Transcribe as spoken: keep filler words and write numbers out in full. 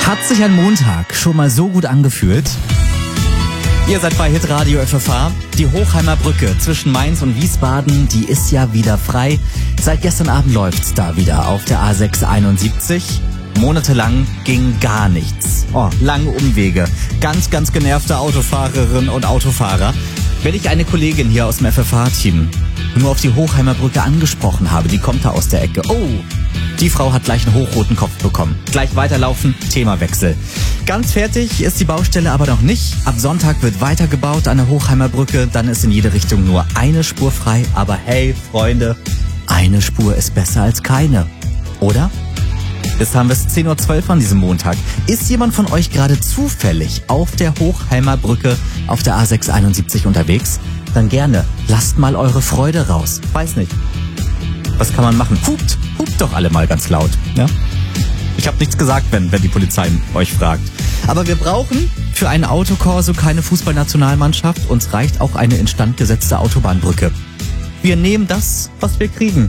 Hat sich ein Montag schon mal so gut angefühlt? Ihr seid bei Hitradio F F H. Die Hochheimer Brücke zwischen Mainz und Wiesbaden, die ist ja wieder frei. Seit gestern Abend läuft's da wieder auf der A sechs einundsiebzig. Monatelang ging gar nichts. Oh, lange Umwege. Ganz, ganz genervte Autofahrerinnen und Autofahrer. Wenn ich eine Kollegin hier aus dem F F H-Team nur auf die Hochheimer Brücke angesprochen habe, die kommt da aus der Ecke. Oh, die Frau hat gleich einen hochroten Kopf bekommen. Gleich weiterlaufen, Themawechsel. Ganz fertig ist die Baustelle aber noch nicht. Ab Sonntag wird weitergebaut an der Hochheimer Brücke. Dann ist in jede Richtung nur eine Spur frei. Aber hey, Freunde, eine Spur ist besser als keine. Oder? Jetzt haben wir es zehn Uhr zwölf an diesem Montag. Ist jemand von euch gerade zufällig auf der Hochheimer Brücke auf der A sechs einundsiebzig unterwegs? Dann gerne, lasst mal eure Freude raus. Weiß nicht. Was kann man machen? Hupt, hupt doch alle mal ganz laut. Ja? Ich habe nichts gesagt, wenn, wenn die Polizei euch fragt. Aber wir brauchen für einen Autokorso keine Fußballnationalmannschaft. Uns reicht auch eine instand gesetzte Autobahnbrücke. Wir nehmen das, was wir kriegen.